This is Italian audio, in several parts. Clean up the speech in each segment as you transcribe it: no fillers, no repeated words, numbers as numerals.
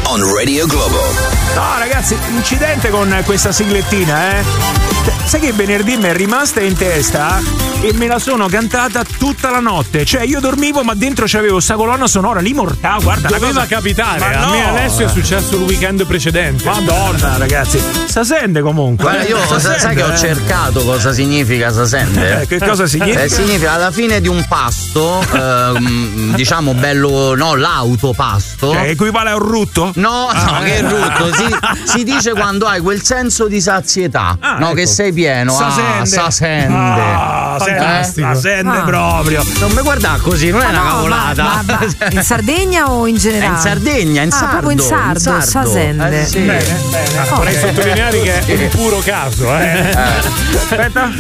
on Radio Globo. No ragazzi, incidente con questa siglettina, Sai che venerdì mi è rimasta in testa e me la sono cantata tutta la notte. Cioè io dormivo ma dentro c'avevo sta colonna sonora lì mortale. Guarda, doveva capitare. A me adesso è successo il weekend precedente. Madonna ragazzi, sa sente comunque. Guarda, io sai che ho cercato cosa significa sa sente? Che cosa significa? Significa alla fine di un pasto, diciamo bello, no, l'autopasto. Cioè equivale a un rutto? No, che rutto. Si dice quando hai quel senso di sazietà, no, ecco. Che sei pieno. Sa sente. Fantastico. Sa sente proprio. Non mi guarda così, non è una cavolata. Ma in Sardegna o in generale? In Sardegna, in sardo. Proprio in sardo. Sa sente. Sì. Bene. Vorrei sottolineare che è un puro caso. Aspetta.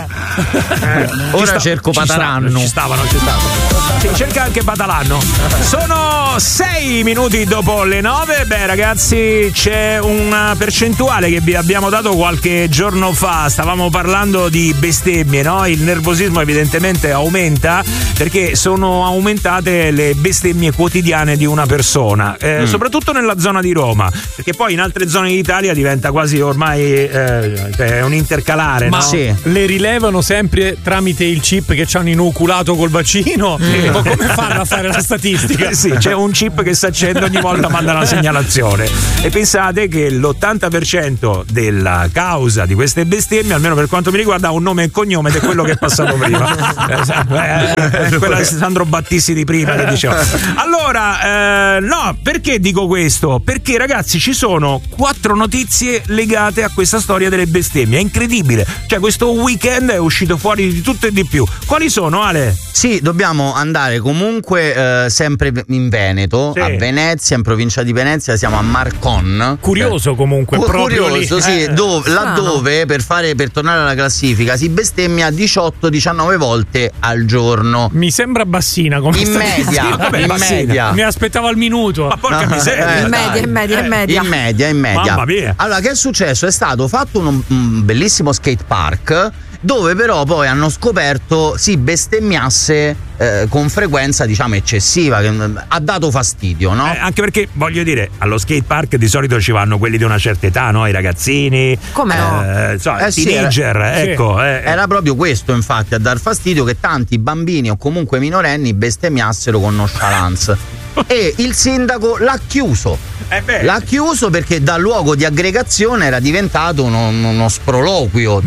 Ora cerco Patalanno. Ci stavano. Sì, cerca anche Patalanno. Sono 6 minuti dopo le 9. Beh ragazzi, c'è una percentuale che vi abbiamo dato qualche giorno fa. Stavamo parlando di bestemmie, no? Il nervosismo evidentemente aumenta perché sono aumentate le bestemmie quotidiane di una persona, soprattutto nella zona di Roma, perché poi in altre zone d'Italia diventa quasi ormai un intercalare. Ma no? sì. Le rilevano sempre tramite il chip che ci hanno inoculato col vaccino? Ma come fanno a fare la statistica? Sì, c'è un chip che si accende ogni volta, manda una segnalazione. E pensate che l'80% della causa di queste bestemmie, almeno per quanto mi riguarda, ha un nome e cognome ed è quello che è passato prima. Quella di Sandro Battisti di prima che diceva. Allora, no, perché dico questo? Perché ragazzi ci sono 4 notizie legate a questa storia delle bestemmie. È incredibile. Cioè questo weekend è uscito fuori di tutto e di più. Quali sono, Ale? Sì, dobbiamo andare comunque sempre in Veneto, sì. A Venezia, in provincia di Venezia, siamo a Marcon. Curioso comunque, proprio curioso, lì. Sì, laddove per tornare alla classifica si bestemmia 18-19 volte al giorno. Mi sembra bassina come in media. Mi aspettavo al minuto. Ma porca miseria. In media. Mamma mia. Allora, che è successo? È stato fatto un bellissimo skate park dove però poi hanno scoperto si bestemmiasse con frequenza diciamo eccessiva, che ha dato fastidio, no? Anche perché voglio dire, allo skate park di solito ci vanno quelli di una certa età, no? I ragazzini, come no? Teenager, ecco. Era proprio questo infatti a dar fastidio, che tanti bambini o comunque minorenni bestemmiassero con nonchalance. E il sindaco l'ha chiuso. L'ha chiuso perché dal luogo di aggregazione era diventato uno sproloquio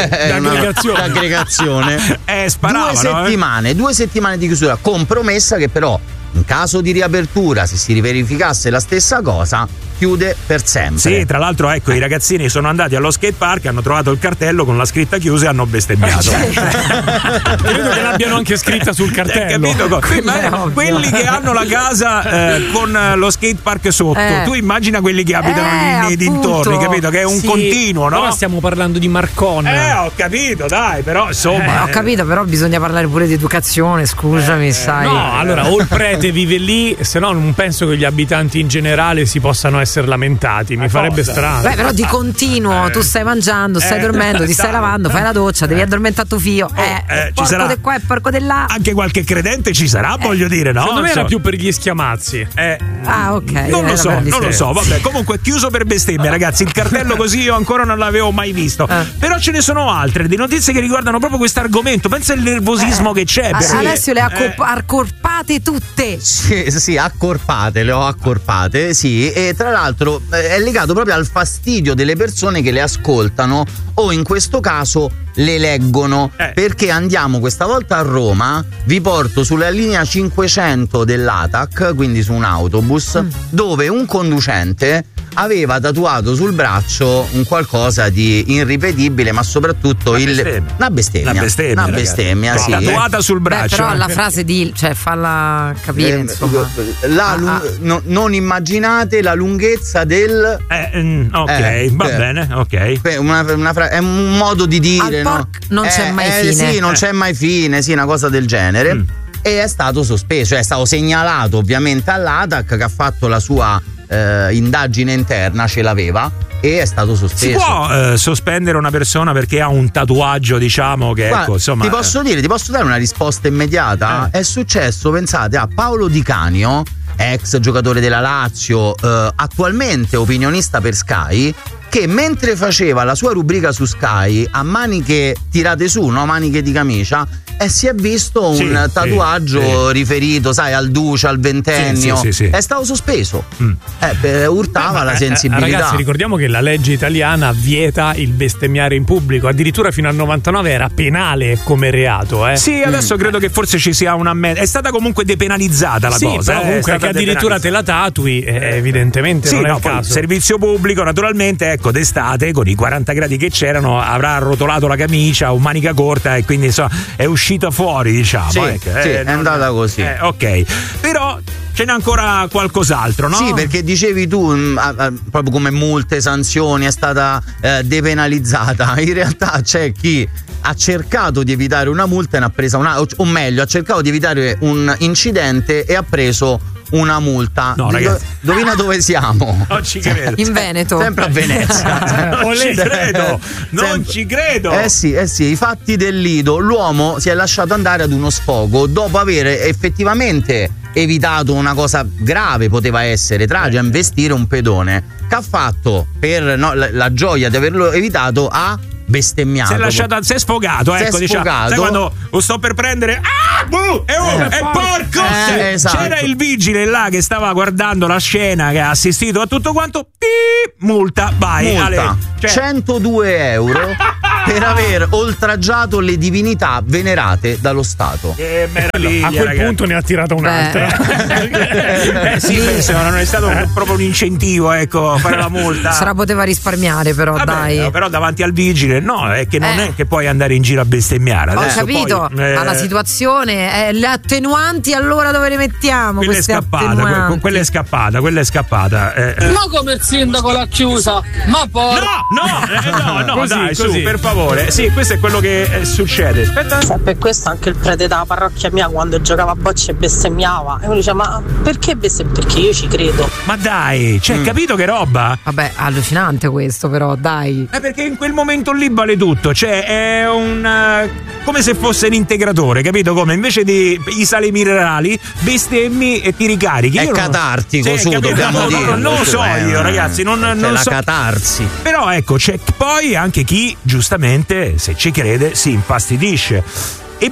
d'aggregazione. Sparavano, 2 settimane di chiusura, con promessa che però in caso di riapertura, se si riverificasse la stessa cosa, chiude per sempre. Sì, tra l'altro ecco, i ragazzini sono andati allo skate park, hanno trovato il cartello con la scritta chiusa e hanno bestemmiato. Credo che l'abbiano anche scritta sul cartello. Capito? Quelli che hanno la casa con lo skate park sotto, tu immagina quelli che abitano nei dintorni, capito? Che è un continuo, no? Ora stiamo parlando di Marcon. Ho capito, dai, però insomma. Ho capito, però bisogna parlare pure di educazione, scusami, sai. No, allora, o il prete vive lì, se no non penso che gli abitanti in generale si possano essere lamentati, mi farebbe strano. Beh, però di continuo, tu stai mangiando, stai dormendo, ti stai lavando, fai la doccia, devi addormentare tuo figlio. Ci sarà di qua e porco di là. Anche qualche credente ci sarà, voglio dire, no? Secondo me era più per gli schiamazzi. Ok. Non lo so, vabbè, comunque chiuso per bestemmie, ragazzi. Il cartello così io ancora non l'avevo mai visto. Però ce ne sono altre di notizie che riguardano proprio questo argomento. Pensa al nervosismo che c'è. Alessio le ha accorpate tutte. Sì, accorpate, le ho accorpate, sì, e tra l'altro è legato proprio al fastidio delle persone che le ascoltano o in questo caso le leggono, perché andiamo questa volta a Roma, vi porto sulla linea 500 dell'ATAC, quindi su un autobus, dove un conducente aveva tatuato sul braccio un qualcosa di irripetibile, ma soprattutto una bestemmia, sì. Tatuata sul braccio. Però la frase falla capire, insomma. Non immaginate la lunghezza del va bene, ok. È un modo di dire, no? Non c'è mai fine. Sì, non c'è mai fine, sì, una cosa del genere. E è stato sospeso, cioè è stato segnalato ovviamente all'ATAC, che ha fatto la sua indagine interna, ce l'aveva, e è stato sospeso. Si può sospendere una persona perché ha un tatuaggio, diciamo, che guarda, ecco, insomma. Ti posso dare una risposta immediata? È successo, pensate, a Paolo Di Canio, ex giocatore della Lazio, attualmente opinionista per Sky, che mentre faceva la sua rubrica su Sky a maniche tirate su, no? Maniche di camicia, si è visto un tatuaggio riferito, sai, al Duce, al ventennio. Sì. È stato sospeso. Urtava la sensibilità. Ragazzi, ricordiamo che la legge italiana vieta il bestemmiare in pubblico, addirittura fino al 99 era penale come reato. Sì, adesso credo che forse ci sia è stata comunque depenalizzata la cosa. Però comunque che addirittura te la tatui, evidentemente non è il caso. Servizio pubblico, naturalmente, ecco, d'estate con i 40 gradi che c'erano avrà arrotolato la camicia o manica corta e quindi insomma è uscita fuori, diciamo. È andata così. Ok, però ce n'è ancora qualcos'altro, no? Sì, perché dicevi tu proprio come multe, sanzioni, è stata depenalizzata. In realtà c'è chi ha cercato di evitare una multa e ne ha presa una, o meglio, ha cercato di evitare un incidente e ha preso una multa. No, ragazzi. Indovina dove siamo? Non ci credo. In Veneto. Sempre a Venezia. Non ci credo. Sì, i fatti del Lido. L'uomo si è lasciato andare ad uno sfogo dopo aver effettivamente evitato una cosa grave, poteva essere tragica, investire un pedone. Che ha fatto per la gioia di averlo evitato? Ha bestemmiato. Si è sfogato, ecco, diciamo. Sai quando lo sto per prendere? È porco! Esatto. C'era il vigile là che stava guardando la scena, che ha assistito a tutto quanto. Multa, vai. Multa. 102 euro per aver oltraggiato le divinità venerate dallo Stato. Che meraviglia, a quel ragazzi. punto ne ha tirata un'altra. Sì, penso, non è stato proprio un incentivo, ecco, fare la multa. Se la poteva risparmiare, però. Vabbè, dai. Però davanti al vigile, no, è che non è che puoi andare in giro a bestemmiare. Ho capito, ma la situazione, le attenuanti allora dove le mettiamo? Quella è scappata. Ma come il sindaco l'ha chiusa? Ma poi no, così, dai, così. su, per favore. Sì, questo è quello che succede. Aspetta. Per questo anche il prete della parrocchia mia, quando giocava a bocce bestemmiava, e uno dice: ma perché bestemmia? Perché io ci credo. Ma dai, capito che roba? Vabbè, allucinante questo, però, dai. Perché in quel momento lì vale tutto, cioè è come se fosse un integratore, capito? Come invece di i sali minerali bestemmi e ti ricarichi. È catartico, dobbiamo dire. Non lo so io, ragazzi, non la so. Catarsi. Però ecco, c'è poi anche chi giustamente, se ci crede, si infastidisce. E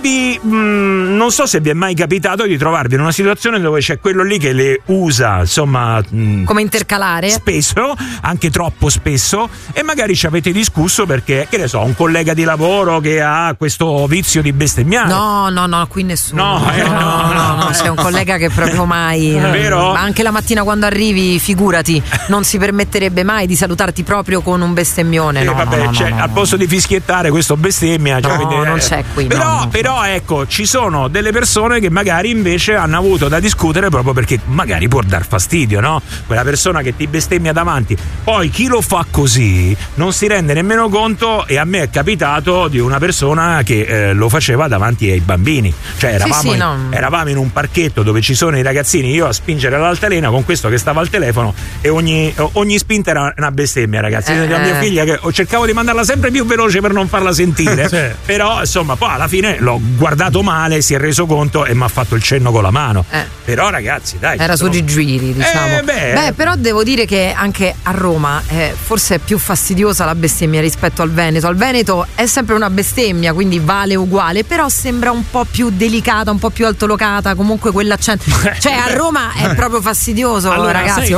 non so se vi è mai capitato di trovarvi in una situazione dove c'è quello lì che le usa, insomma, come intercalare spesso, anche troppo spesso, e magari ci avete discusso perché, che ne so, un collega di lavoro che ha questo vizio di bestemmiare. No, qui nessuno. No, c'è un collega che proprio mai. Vero? Ma anche la mattina quando arrivi, figurati, non si permetterebbe mai di salutarti proprio con un bestemmione. Al posto di fischiettare questo bestemmia. Non c'è qui. Però ecco, ci sono delle persone che magari invece hanno avuto da discutere proprio perché magari può dar fastidio, no? Quella persona che ti bestemmia davanti. Poi chi lo fa così non si rende nemmeno conto, e a me è capitato di una persona che lo faceva davanti ai bambini. Cioè eravamo in un parchetto dove ci sono i ragazzini, io a spingere l'altalena con questo che stava al telefono, e ogni spinta era una bestemmia, ragazzi. La mia figlia, che cercavo di mandarla sempre più veloce per non farla sentire. Però insomma poi alla fine l'ho guardato male, si è reso conto e mi ha fatto il cenno con la mano. Però ragazzi, dai, era su giri, diciamo. Però devo dire che anche a Roma forse è più fastidiosa la bestemmia rispetto al Veneto. Al Veneto è sempre una bestemmia, quindi vale uguale, però sembra un po' più delicata, un po' più altolocata, comunque quell'accento. Cioè a Roma è proprio fastidioso, allora, ragazzi.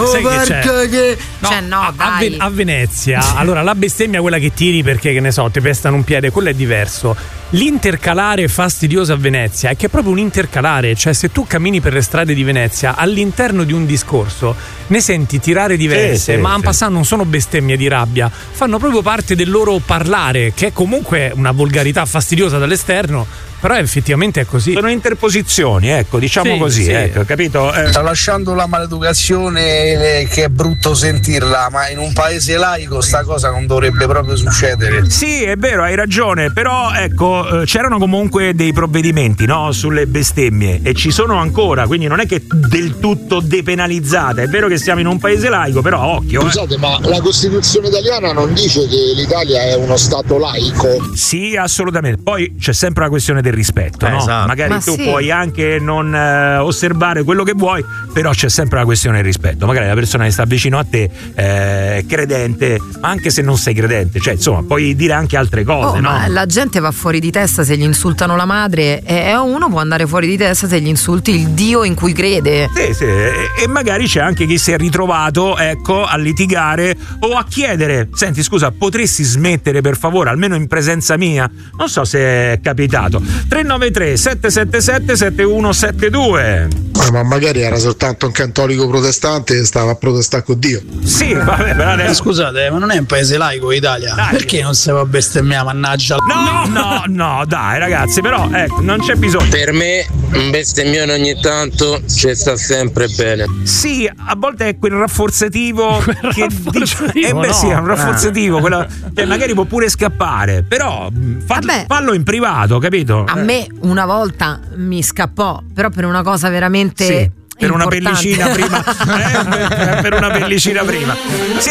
Dai. A Venezia, allora la bestemmia, quella che tiri perché, che ne so, ti pestano un piede, quello è diverso. L'intercalare fastidioso a Venezia è che è proprio un intercalare, cioè se tu cammini per le strade di Venezia, all'interno di un discorso ne senti tirare diverse, ma en passant non sono bestemmie di rabbia, fanno proprio parte del loro parlare, che è comunque una volgarità fastidiosa dall'esterno, però effettivamente è così. Sono interposizioni, ecco, diciamo così, ecco, capito? Tralasciando la maleducazione, che è brutto sentirla, ma in un paese laico sta cosa non dovrebbe proprio succedere. Sì, è vero, hai ragione, però ecco, c'erano comunque dei provvedimenti, no, sulle bestemmie, e ci sono ancora, quindi non è che del tutto depenalizzata. È vero che siamo in un paese laico, però occhio. Scusate, ma la Costituzione italiana non dice che l'Italia è uno stato laico? Sì, assolutamente. Poi c'è sempre la questione del del rispetto, no? Esatto. Magari tu puoi anche non osservare quello che vuoi, però c'è sempre la questione del rispetto. Magari la persona che sta vicino a te è credente, ma anche se non sei credente, cioè insomma puoi dire anche altre cose, no? Ma la gente va fuori di testa se gli insultano la madre, e uno può andare fuori di testa se gli insulti il Dio in cui crede. Sì, e magari c'è anche chi si è ritrovato, ecco, a litigare o a chiedere: senti, scusa, potresti smettere per favore, almeno in presenza mia? Non so se è capitato. 393 777 7172. Ma magari era soltanto un cattolico protestante che stava a protestare con Dio. Sì, vabbè, però adesso... Scusate, ma non è un paese laico l'Italia? Dai. Perché non si va a bestemmiare, mannaggia? No, dai ragazzi, però ecco, non c'è bisogno. Per me un bestemmione ogni tanto ci sta sempre bene. Sì, a volte è quel rafforzativo che dice, sì, è un rafforzativo, quello che magari può pure scappare, però fallo in privato, capito? A me una volta mi scappò, però per una cosa veramente per una pellicina prima. Per una pellicina prima.